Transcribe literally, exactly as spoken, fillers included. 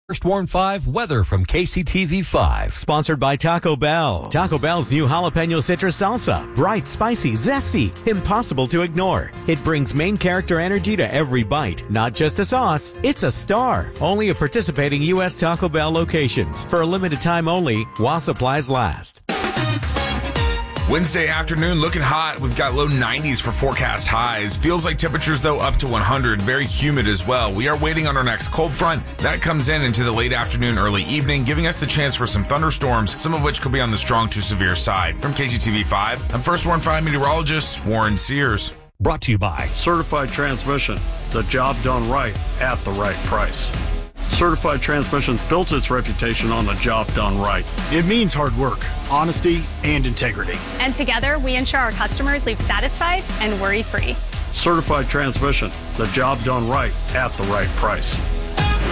First Warn five weather from K C T V five. Sponsored by Taco Bell. Taco Bell's new jalapeno citrus salsa. Bright, spicy, zesty, impossible to ignore. It brings main character energy to every bite. Not just a sauce, it's a star. Only at participating U S Taco Bell locations. For a limited time only, while supplies last. Wednesday afternoon looking hot. We've got low nineties for forecast highs. Feels like temperatures, though, up to one hundred. Very humid as well. We are waiting on our next cold front. That comes in into the late afternoon, early evening, giving us the chance for some thunderstorms, some of which could be on the strong to severe side. From K C T V five, I'm First Warn five meteorologist Warren Sears. Brought to you by Certified Transmission, the job done right at the right price. Certified Transmission built its reputation on the job done right. It means hard work, honesty, and integrity. And together, we ensure our customers leave satisfied and worry-free. Certified Transmission, the job done right at the right price.